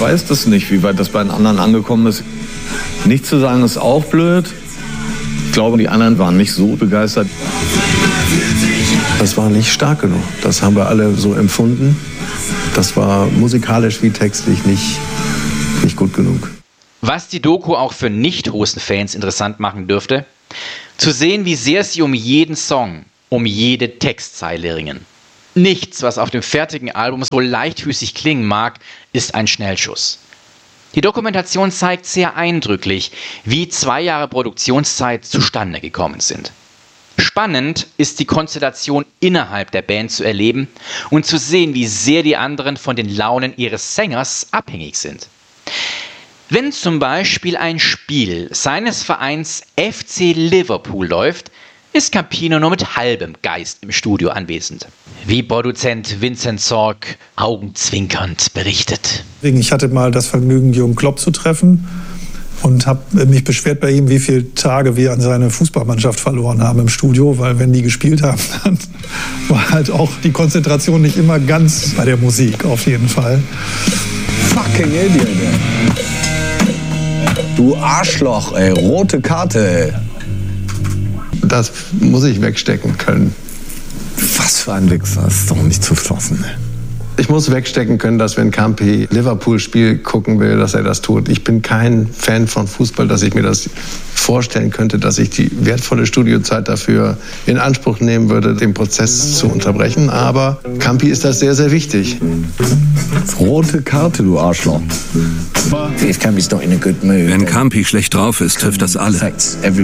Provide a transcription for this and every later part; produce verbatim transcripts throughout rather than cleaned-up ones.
weiß das nicht, wie weit das bei den anderen angekommen ist. Nicht zu sagen, ist auch blöd. Ich glaube, die anderen waren nicht so begeistert. Das war nicht stark genug. Das haben wir alle so empfunden. Das war musikalisch wie textlich nicht, nicht gut genug. Was die Doku auch für Nicht-Hosen-Fans interessant machen dürfte, zu sehen, wie sehr sie um jeden Song, um jede Textzeile ringen. Nichts, was auf dem fertigen Album so leichtfüßig klingen mag, ist ein Schnellschuss. Die Dokumentation zeigt sehr eindrücklich, wie zwei Jahre Produktionszeit zustande gekommen sind. Spannend ist die Konstellation innerhalb der Band zu erleben und zu sehen, wie sehr die anderen von den Launen ihres Sängers abhängig sind. Wenn zum Beispiel ein Spiel seines Vereins F C Liverpool läuft, ist Campino nur mit halbem Geist im Studio anwesend. Wie Produzent Vincent Sorg augenzwinkernd berichtet. Ich hatte mal das Vergnügen, Jürgen Klopp zu treffen und habe mich beschwert bei ihm, wie viele Tage wir an seine Fußballmannschaft verloren haben im Studio, weil wenn die gespielt haben, dann war halt auch die Konzentration nicht immer ganz bei der Musik, auf jeden Fall. Fucking Idiot, ey. Du Arschloch, ey, rote Karte, ey. Das muss ich wegstecken können. Was für ein Wichser, das ist doch nicht zu fassen. Ich muss wegstecken können, dass wenn Campi Liverpool-Spiel gucken will, dass er das tut. Ich bin kein Fan von Fußball, dass ich mir das vorstellen könnte, dass ich die wertvolle Studiozeit dafür in Anspruch nehmen würde, den Prozess zu unterbrechen. Aber Campi ist das sehr, sehr wichtig. Rote Karte, du Arschloch. Wenn Campi schlecht drauf ist, trifft das alle.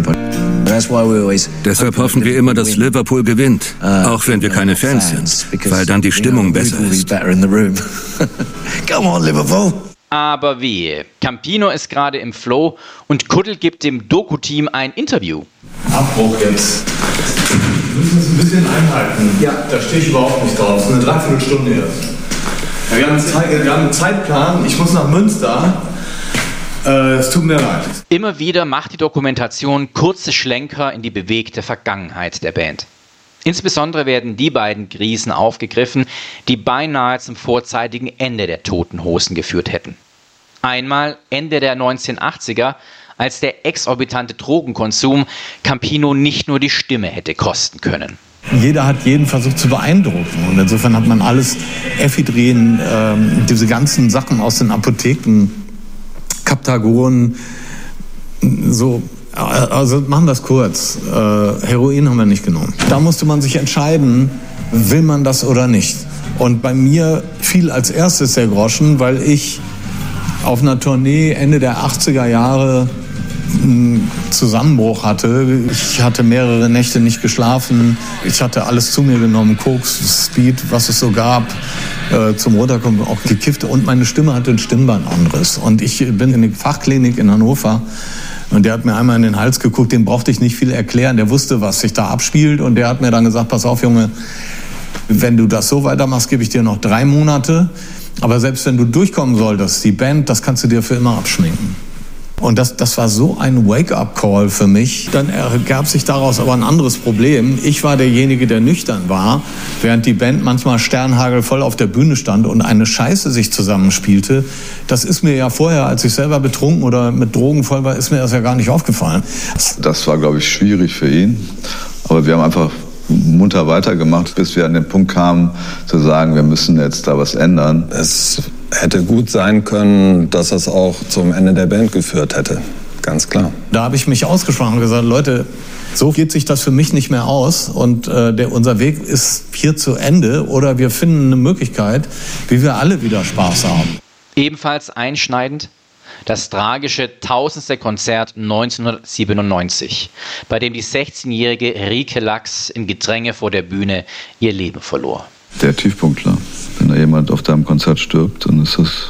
Deshalb hoffen wir immer, dass Liverpool gewinnt, auch wenn wir keine Fans sind, weil dann die Stimmung besser ist. Come on, Liverpool! Aber wehe, Campino ist gerade im Flow und Kuddel gibt dem Doku-Team ein Interview. Abbruch jetzt. Wir müssen uns ein bisschen einhalten. Ja. Da stehe ich überhaupt nicht drauf. So eine Dreiviertelstunde erst. Ja, wir, haben einen Zeit, wir haben einen Zeitplan. Ich muss nach Münster. Äh, es tut mir leid. Immer wieder macht die Dokumentation kurze Schlenker in die bewegte Vergangenheit der Band. Insbesondere werden die beiden Krisen aufgegriffen, die beinahe zum vorzeitigen Ende der Toten Hosen geführt hätten. Einmal Ende der neunzehnhundertachtziger, als der exorbitante Drogenkonsum Campino nicht nur die Stimme hätte kosten können. Jeder hat jeden versucht zu beeindrucken und insofern hat man alles Ephedrin, ähm, diese ganzen Sachen aus den Apotheken, Captagon, so. Also machen wir es kurz. Äh, Heroin haben wir nicht genommen. Da musste man sich entscheiden, will man das oder nicht. Und bei mir fiel als erstes der Groschen, weil ich auf einer Tournee Ende der achtziger Jahre einen Zusammenbruch hatte. Ich hatte mehrere Nächte nicht geschlafen. Ich hatte alles zu mir genommen, Koks, Speed, was es so gab. Äh, zum Runterkommen auch gekifft. Und meine Stimme hatte einen Stimmbandriss. Und ich bin in die Fachklinik in Hannover. Und der hat mir einmal in den Hals geguckt, dem brauchte ich nicht viel erklären. Der wusste, was sich da abspielt. Und der hat mir dann gesagt, pass auf, Junge, wenn du das so weitermachst, gebe ich dir noch drei Monate. Aber selbst wenn du durchkommen solltest, die Band, das kannst du dir für immer abschminken. Und das, das war so ein Wake-up-Call für mich. Dann ergab sich daraus aber ein anderes Problem. Ich war derjenige, der nüchtern war, während die Band manchmal sternhagelvoll auf der Bühne stand und eine Scheiße sich zusammenspielte. Das ist mir ja vorher, als ich selber betrunken oder mit Drogen voll war, ist mir das ja gar nicht aufgefallen. Das war, glaube ich, schwierig für ihn. Aber wir haben einfach munter weitergemacht, bis wir an den Punkt kamen, zu sagen, wir müssen jetzt da was ändern. Es hätte gut sein können, dass das auch zum Ende der Band geführt hätte. Ganz klar. Da habe ich mich ausgesprochen und gesagt, Leute, so geht sich das für mich nicht mehr aus und äh, der, unser Weg ist hier zu Ende oder wir finden eine Möglichkeit, wie wir alle wieder Spaß haben. Ebenfalls einschneidend das tragische tausendste Konzert neunzehnhundertsiebenundneunzig, bei dem die sechzehnjährige Rike Lachs im Gedränge vor der Bühne ihr Leben verlor. Der Tiefpunktler. Wenn da jemand auf deinem Konzert stirbt, dann ist das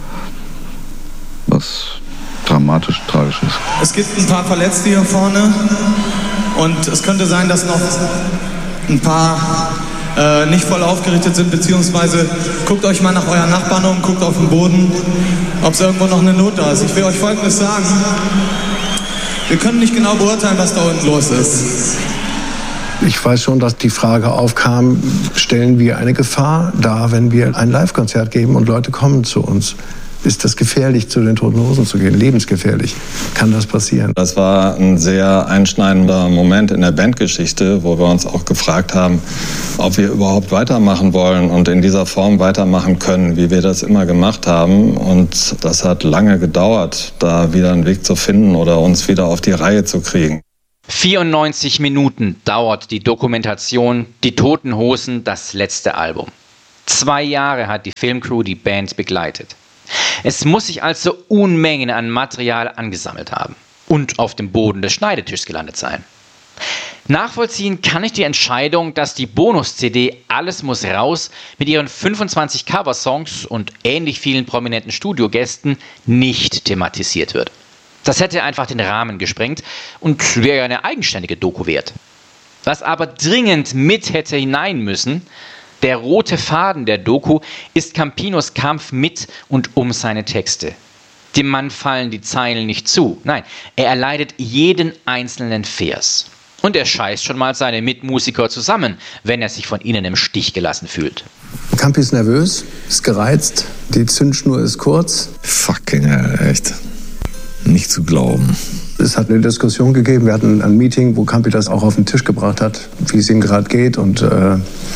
was dramatisch Tragisches. Es gibt ein paar Verletzte hier vorne und es könnte sein, dass noch ein paar äh, nicht voll aufgerichtet sind, beziehungsweise guckt euch mal nach euren Nachbarn um, guckt auf den Boden, ob es irgendwo noch eine Not da ist. Ich will euch Folgendes sagen. Wir können nicht genau beurteilen, was da unten los ist. Ich weiß schon, dass die Frage aufkam, stellen wir eine Gefahr dar, wenn wir ein Live-Konzert geben und Leute kommen zu uns? ist das gefährlich, zu den Toten Hosen zu gehen. Lebensgefährlich. Kann das passieren? Das war ein sehr einschneidender Moment in der Bandgeschichte, wo wir uns auch gefragt haben, ob wir überhaupt weitermachen wollen und in dieser Form weitermachen können, wie wir das immer gemacht haben. Und das hat lange gedauert, da wieder einen Weg zu finden oder uns wieder auf die Reihe zu kriegen. vierundneunzig Minuten dauert die Dokumentation Die Toten Hosen, das letzte Album. Zwei Jahre hat die Filmcrew die Band begleitet. Es muss sich also Unmengen an Material angesammelt haben und auf dem Boden des Schneidetischs gelandet sein. Nachvollziehen kann ich die Entscheidung, dass die Bonus-C D Alles muss raus mit ihren fünfundzwanzig Coversongs und ähnlich vielen prominenten Studiogästen nicht thematisiert wird. Das hätte einfach den Rahmen gesprengt und wäre ja eine eigenständige Doku wert. Was aber dringend mit hätte hinein müssen: der rote Faden der Doku ist Campinos Kampf mit und um seine Texte. Dem Mann fallen die Zeilen nicht zu. Nein, er erleidet jeden einzelnen Vers. Und er scheißt schon mal seine Mitmusiker zusammen, wenn er sich von ihnen im Stich gelassen fühlt. Campi ist nervös, ist gereizt, die Zündschnur ist kurz. Fucking hell, echt. Nicht zu glauben. Es hat eine Diskussion gegeben, wir hatten ein Meeting, wo Campi das auch auf den Tisch gebracht hat, wie es ihm gerade geht und äh,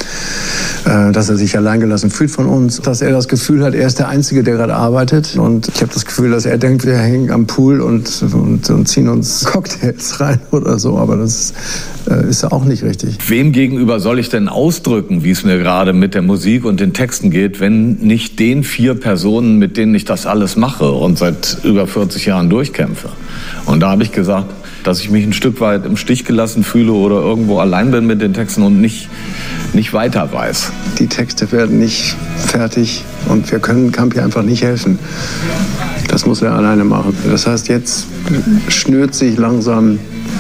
äh, dass er sich alleingelassen fühlt von uns, dass er das Gefühl hat, er ist der Einzige, der gerade arbeitet, und ich habe das Gefühl, dass er denkt, wir hängen am Pool und, und, und ziehen uns Cocktails rein oder so, aber das äh, ist auch nicht richtig. Wem gegenüber soll ich denn ausdrücken, wie es mir gerade mit der Musik und den Texten geht, wenn nicht den vier Personen, mit denen ich das alles mache und seit über vierzig Jahren durchkämpfe? Und da habe ich gesagt, dass ich mich ein Stück weit im Stich gelassen fühle oder irgendwo allein bin mit den Texten und nicht, nicht weiter weiß. Die Texte werden nicht fertig und wir können Campi einfach nicht helfen. Das muss er alleine machen. Das heißt, jetzt schnürt sich langsam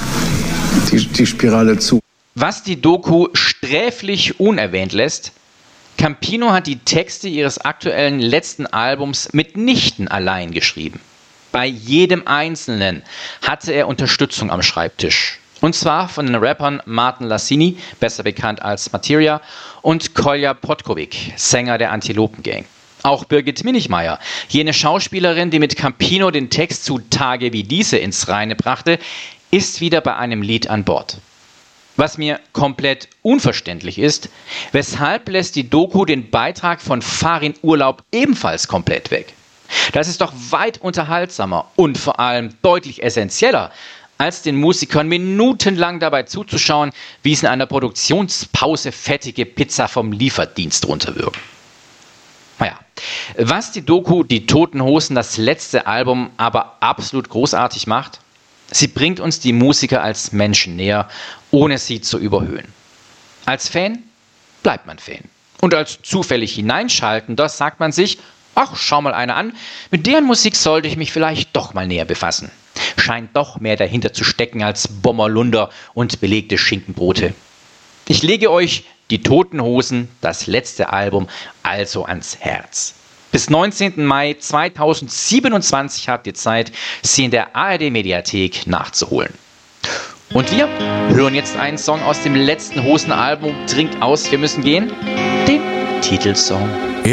die, die Spirale zu. Was die Doku sträflich unerwähnt lässt: Campino hat die Texte ihres aktuellen letzten Albums mitnichten allein geschrieben. Bei jedem Einzelnen hatte er Unterstützung am Schreibtisch. Und zwar von den Rappern Martin Lassini, besser bekannt als Materia, und Kolja Potkovic, Sänger der Antilopen Gang. Auch Birgit Minichmeier, jene Schauspielerin, die mit Campino den Text zu Tage wie diese ins Reine brachte, ist wieder bei einem Lied an Bord. Was mir komplett unverständlich ist: weshalb lässt die Doku den Beitrag von Farin Urlaub ebenfalls komplett weg? Das ist doch weit unterhaltsamer und vor allem deutlich essentieller, als den Musikern minutenlang dabei zuzuschauen, wie sie in einer Produktionspause fettige Pizza vom Lieferdienst runterwürgen. Naja, was die Doku Die Toten Hosen, das letzte Album, aber absolut großartig macht: sie bringt uns die Musiker als Menschen näher, ohne sie zu überhöhen. Als Fan bleibt man Fan. Und als zufällig Hineinschaltender sagt man sich: ach, schau mal einer an, mit deren Musik sollte ich mich vielleicht doch mal näher befassen. Scheint doch mehr dahinter zu stecken als Bommerlunder und belegte Schinkenbrote. Ich lege euch Die Toten Hosen, das letzte Album, also ans Herz. Bis neunzehnten Mai zweitausendsiebenundzwanzig habt ihr Zeit, sie in der A R D-Mediathek nachzuholen. Und wir hören jetzt einen Song aus dem letzten Hosenalbum Trinkt aus, wir müssen gehen, den Titelsong.